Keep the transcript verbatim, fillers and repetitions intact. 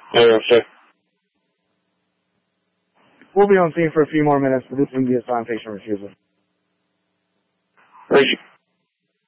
Zero six. We'll be on scene for a few more minutes, but this is going to be a silent patient refusal. Thank you.